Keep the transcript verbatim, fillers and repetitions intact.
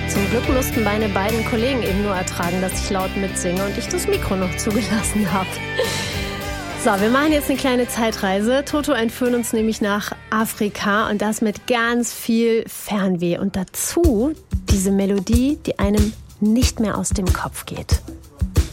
Zum Glück mussten meine beiden Kollegen eben nur ertragen, dass ich laut mitsinge und ich das Mikro noch zugelassen habe. So, wir machen jetzt eine kleine Zeitreise. Toto entführen uns nämlich nach Afrika und das mit ganz viel Fernweh. Und dazu diese Melodie, die einem nicht mehr aus dem Kopf geht.